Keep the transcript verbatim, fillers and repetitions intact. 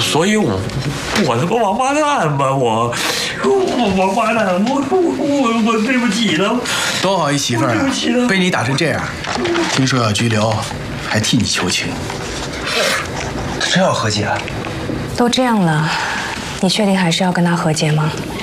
所以我我是个王八蛋吧？我我王八蛋，我我我我对不起他。 多好一媳妇儿啊！被你打成这样，听说要拘留，还替你求情。 真要和解？ 都这样了，你确定还是要跟他和解吗？